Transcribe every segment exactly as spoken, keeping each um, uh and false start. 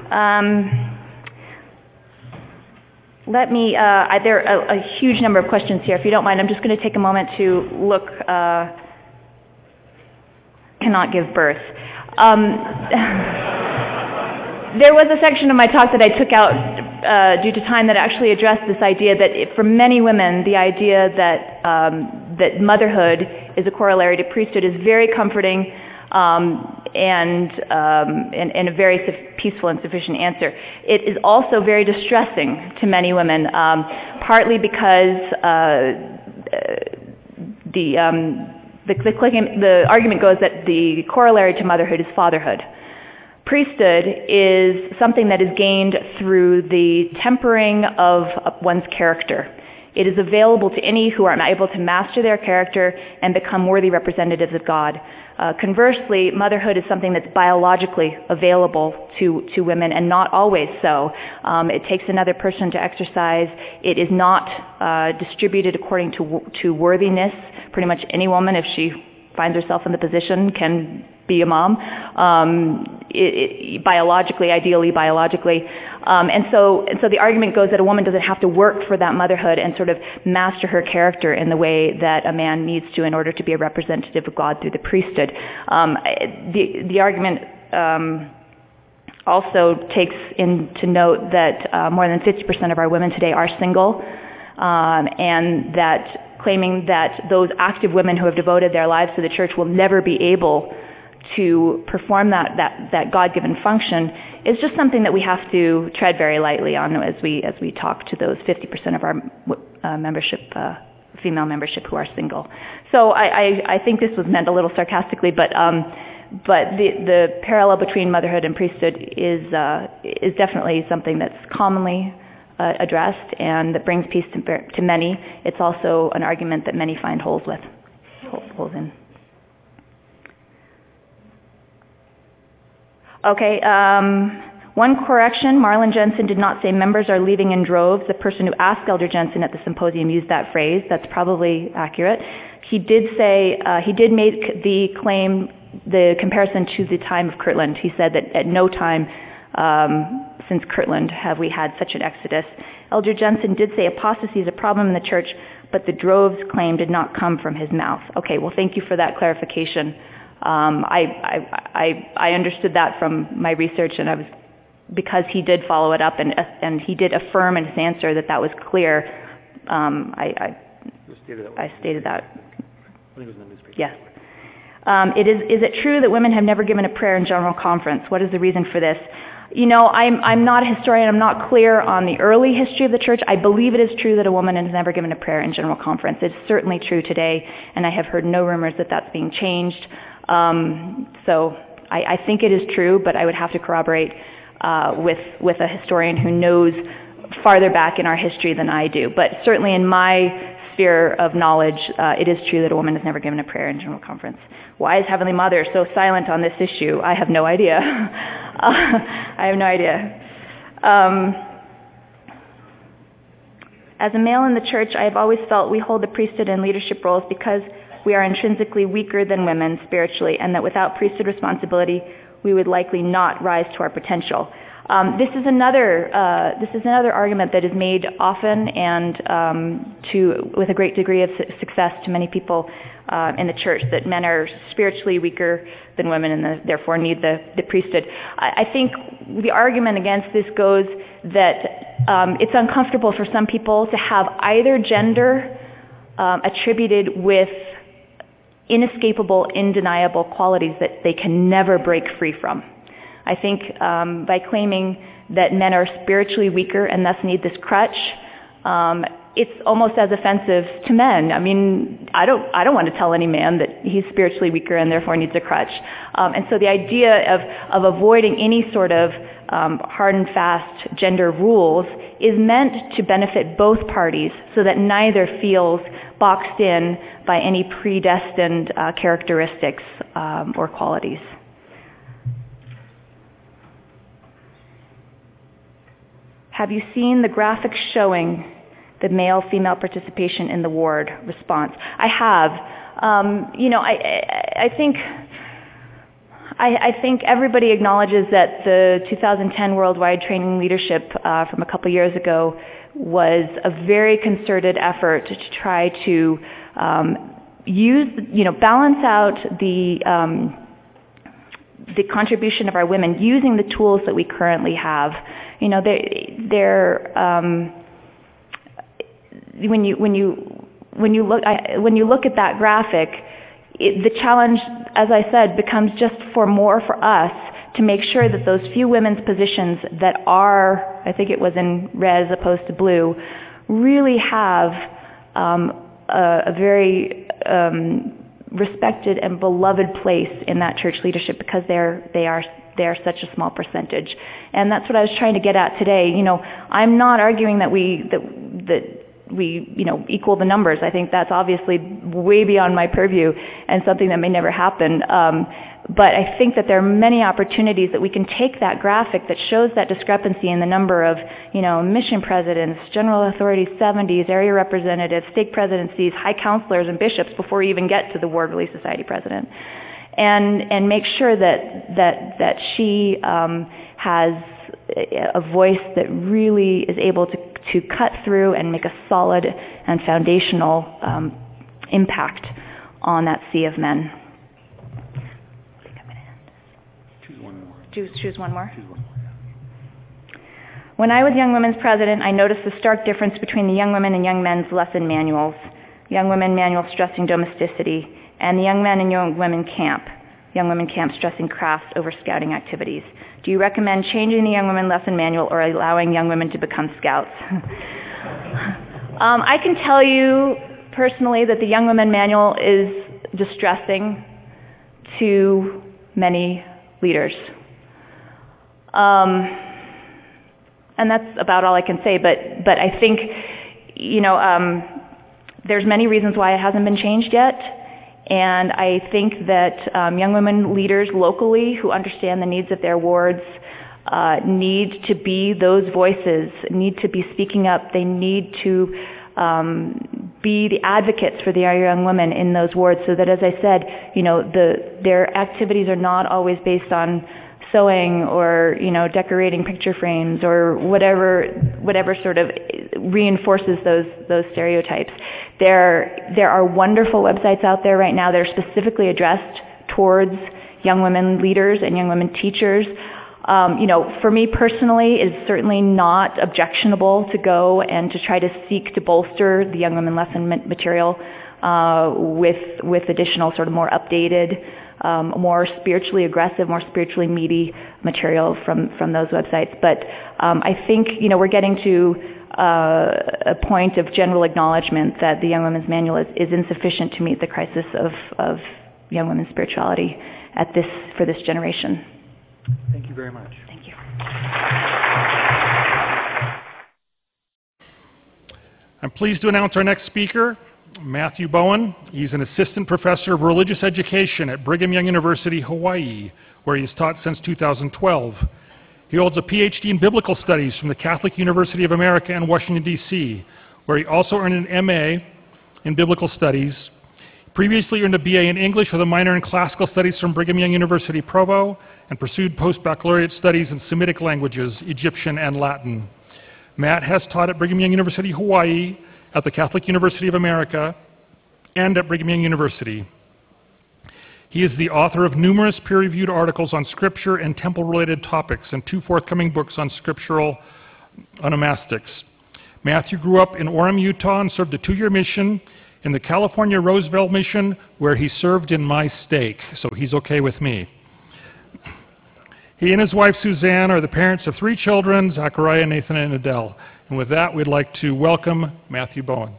Um, let me, uh, I, there are a, a huge number of questions here. If you don't mind, I'm just going to take a moment to look, uh, cannot give birth. Um, there was a section of my talk that I took out uh, due to time that actually addressed this idea that it, for many women, the idea that, um, that motherhood is a corollary to priesthood is very comforting. Um, and, um, and, and a very su- peaceful and sufficient answer. It is also very distressing to many women, um, partly because uh, the, um, the, the, clicking, the argument goes that the corollary to motherhood is fatherhood. Priesthood is something that is gained through the tempering of one's character. It is available to any who are able to master their character and become worthy representatives of God. Uh, conversely, motherhood is something that's biologically available to, to women and not always so. Um, it takes another person to exercise. It is not uh, distributed according to, to worthiness. Pretty much any woman, if she finds herself in the position, can be a mom, um, it, it, biologically, ideally biologically. Um, and so and so the argument goes that a woman doesn't have to work for that motherhood and sort of master her character in the way that a man needs to in order to be a representative of God through the priesthood. Um, the, the argument um, also takes into note that uh, more than fifty percent of our women today are single, um, and that claiming that those active women who have devoted their lives to the church will never be able to perform that, that, that God-given function is just something that we have to tread very lightly on as we as we talk to those fifty percent of our uh, membership, uh, female membership who are single. So I, I, I think this was meant a little sarcastically, but um, but the the parallel between motherhood and priesthood is uh, is definitely something that's commonly uh, addressed and that brings peace to, to many. It's also an argument that many find holes with, holes in. Okay, um, one correction, Marlon Jensen did not say members are leaving in droves. The person who asked Elder Jensen at the symposium used that phrase. That's probably accurate. He did say, uh, he did make the claim, the comparison to the time of Kirtland. He said that at no time um, since Kirtland have we had such an exodus. Elder Jensen did say apostasy is a problem in the church, but the droves claim did not come from his mouth. Okay, well thank you for that clarification. Um, I, I, I, I understood that from my research, and I was, because he did follow it up and, and he did affirm in his answer that that was clear. Um, I, I, I stated that. Yes. Um, it is, is it true that women have never given a prayer in general conference? What is the reason for this? You know, I'm, I'm not a historian. I'm not clear on the early history of the church. I believe it is true that a woman has never given a prayer in general conference. It's certainly true today, and I have heard no rumors that that's being changed. Um, so I, I think it is true, but I would have to corroborate uh, with with a historian who knows farther back in our history than I do. But certainly in my sphere of knowledge, uh, it is true that a woman has never given a prayer in general conference. Why is Heavenly Mother so silent on this issue? I have no idea. uh, I have no idea. Um, as a male in the church, I have always felt we hold the priesthood and leadership roles because we are intrinsically weaker than women spiritually, and that without priesthood responsibility, we would likely not rise to our potential. Um, this is another uh, this is another argument that is made often and um, to with a great degree of su- success to many people uh, in the church, that men are spiritually weaker than women and the, therefore need the, the priesthood. I, I think the argument against this goes that um, it's uncomfortable for some people to have either gender um, attributed with inescapable, undeniable qualities that they can never break free from. I think um, by claiming that men are spiritually weaker and thus need this crutch, um, it's almost as offensive to men. I mean, I don't, I don't want to tell any man that he's spiritually weaker and therefore needs a crutch. Um, and so the idea of, of avoiding any sort of um, hard and fast gender rules is meant to benefit both parties so that neither feels boxed in by any predestined uh, characteristics um, or qualities. Have you seen the graphics showing the male-female participation in the ward response? I have. Um, you know, I, I, I think I, I think everybody acknowledges that the two thousand ten Worldwide Training Leadership uh, from a couple years ago was a very concerted effort to try to um, use, you know, balance out the um, the contribution of our women using the tools that we currently have. You know, they, they're um, when you when you when you look I, when you look at that graphic, it, the challenge, as I said, becomes just for more for us to make sure that those few women's positions that are, I think it was in red as opposed to blue, really have um, a, a very um, respected and beloved place in that church leadership, because they're they are they are such a small percentage. And that's what I was trying to get at today. You know, I'm not arguing that we that that we, you know, equal the numbers. I think that's obviously way beyond my purview and something that may never happen. Um, but I think that there are many opportunities that we can take that graphic that shows that discrepancy in the number of, you know, mission presidents, general authorities, seventies, area representatives, stake presidencies, high counselors, and bishops before you even get to the Ward Relief Society president, and and make sure that that that she um, has a voice that really is able to to cut through and make a solid and foundational um, impact on that sea of men. I think I'm going to end. Choose one more. Choose, choose one more? Choose one more, yeah. When I was Young Women's president, I noticed the stark difference between the Young Women and Young Men's lesson manuals. Young Women manual stressing domesticity, and the Young Men and Young Women camp. Young Women camp stressing crafts over scouting activities. Do you recommend changing the Young Women lesson manual or allowing young women to become scouts? um, I can tell you personally that the Young Women manual is distressing to many leaders. Um, and that's about all I can say, but, but I think, you know, um, there's many reasons why it hasn't been changed yet. And I think that um, young women leaders locally who understand the needs of their wards uh, need to be those voices, need to be speaking up. They need to um, be the advocates for the young women in those wards, so that, as I said, you know, the, their activities are not always based on sewing or, you know, decorating picture frames or whatever whatever sort of reinforces those those stereotypes. There there are wonderful websites out there right now that are specifically addressed towards young women leaders and young women teachers. Um, you know, for me personally, it's certainly not objectionable to go and to try to seek to bolster the young women lesson material uh, with with additional sort of more updated, Um, more spiritually aggressive, more spiritually meaty material from, from those websites. But um, I think, you know, we're getting to uh, a point of general acknowledgement that the Young Women's Manual is, is insufficient to meet the crisis of, of young women's spirituality at this, for this generation. Thank you very much. Thank you. I'm pleased to announce our next speaker, Matthew Bowen. He's an assistant professor of religious education at Brigham Young University, Hawaii, where he has taught since two thousand twelve. He holds a P H D in biblical studies from the Catholic University of America in Washington, D C, where he also earned an M A in biblical studies. Previously earned a B A in English with a minor in classical studies from Brigham Young University, Provo, and pursued post-baccalaureate studies in Semitic languages, Egyptian and Latin. Matt has taught at Brigham Young University, Hawaii, at the Catholic University of America, and at Brigham Young University. He is the author of numerous peer-reviewed articles on scripture and temple-related topics and two forthcoming books on scriptural onomastics. Matthew grew up in Orem, Utah, and served a two-year mission in the California Roseville Mission, where he served in my stake, so he's okay with me. He and his wife Suzanne are the parents of three children, Zachariah, Nathan, and Adele. And with that, we'd like to welcome Matthew Bowen.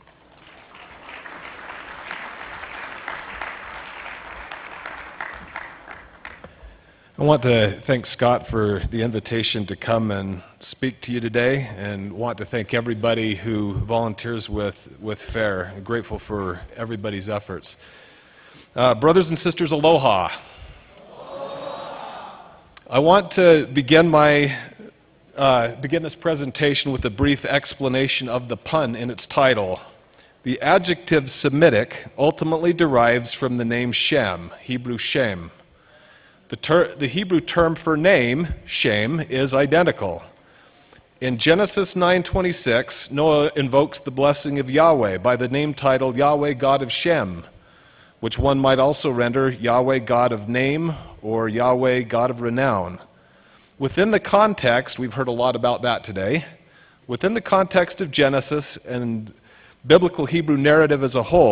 I want to thank Scott for the invitation to come and speak to you today, and want to thank everybody who volunteers with, with FAIR. I'm grateful for everybody's efforts. Uh, brothers and sisters, aloha. Aloha. I want to begin my Uh, begin this presentation with a brief explanation of the pun in its title. The adjective Semitic ultimately derives from the name Shem, Hebrew Shem. The, ter the Hebrew term for name, Shem, is identical. In Genesis nine twenty-six, Noah invokes the blessing of Yahweh by the name title Yahweh God of Shem, which one might also render Yahweh God of name or Yahweh God of renown. Within the context, we've heard a lot about that today, within the context of Genesis and biblical Hebrew narrative as a whole,